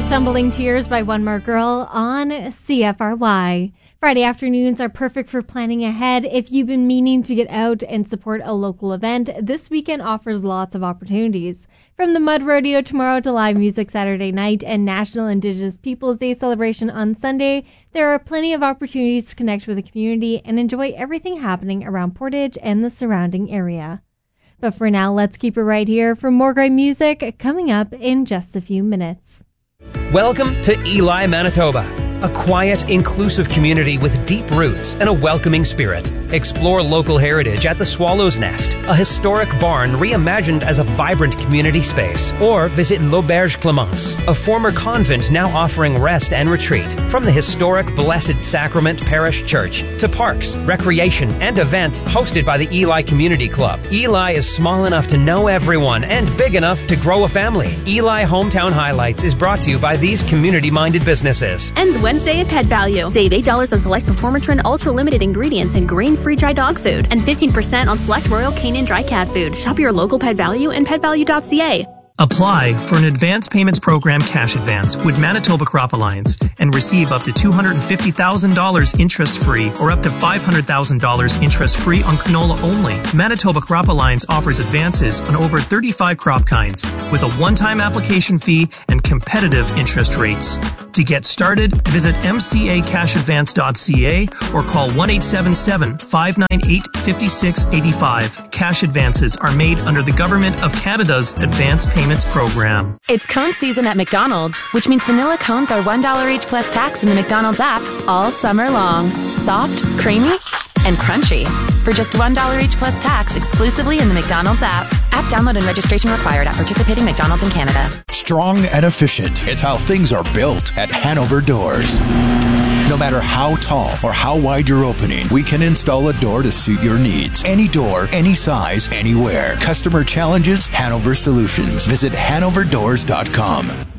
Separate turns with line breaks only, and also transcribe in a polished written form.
Stumbling Tears by One More Girl on CFRY. Friday afternoons are perfect for planning ahead. If you've been meaning to get out and support a local event, this weekend offers lots of opportunities. From the Mud Rodeo tomorrow to live music Saturday night and National Indigenous Peoples Day celebration on Sunday, there are plenty of opportunities to connect with the community and enjoy everything happening around Portage and the surrounding area. But for now, let's keep it right here for more great music coming up in just a few minutes.
Welcome to Ely, Manitoba, a quiet, inclusive community with deep roots and a welcoming spirit. Explore local heritage at the Swallow's Nest, a historic barn reimagined as a vibrant community space. Or visit L'Auberge Clemence, a former convent now offering rest and retreat. From the historic Blessed Sacrament Parish Church to parks, recreation, and events hosted by the Ely Community Club. Ely is small enough to know everyone and big enough to grow a family. Ely Hometown Highlights is brought to you by these community-minded businesses.
Ends Wednesday at Pet Value. Save $8 on select Performer Trend Ultra Limited ingredients and grain-free dry dog food, and 15% on select Royal Canin dry cat food. Shop your local Pet Value and petvalue.ca.
Apply for an advance payments program cash advance with Manitoba Crop Alliance and receive up to $250,000 interest-free or up to $500,000 interest-free on canola only. Manitoba Crop Alliance offers advances on over 35 crop kinds with a one-time application fee and competitive interest rates. To get started, visit mcacashadvance.ca or call 1-877-598-5685. Cash advances are made under the Government of Canada's Advance Payments Program.
It's cone season at McDonald's, which means vanilla cones are $1 each plus tax in the McDonald's app all summer long. Soft, creamy, and crunchy. For just $1 each plus tax exclusively in the McDonald's app. App download and registration required at participating McDonald's in Canada.
Strong and efficient. It's how things are built at Hanover Doors. No matter how tall or how wide your opening, we can install a door to suit your needs. Any door, any size, anywhere. Customer challenges, Hanover Solutions. Visit hanoverdoors.com.